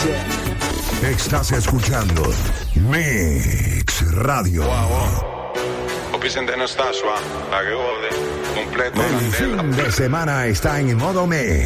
Estás escuchando Mix Radio. El fin de semana está en modo Mix.